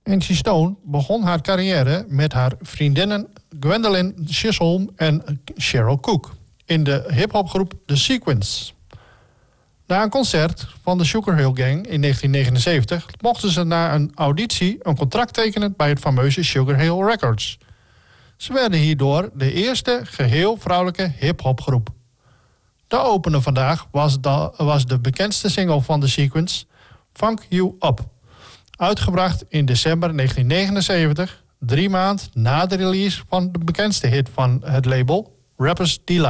Angie Stone begon haar carrière met haar vriendinnen Gwendolyn Chisholm en Cheryl Cook in de hiphopgroep The Sequence. Na een concert van de Sugar Hill Gang in 1979 mochten ze na een auditie een contract tekenen bij het fameuze Sugar Hill Records. Ze werden hierdoor de eerste geheel vrouwelijke hiphopgroep. De opener vandaag was de bekendste single van The Sequence, Funk You Up. Uitgebracht in december 1979, 3 maanden na de release van de bekendste hit van het label, Rapper's Delight.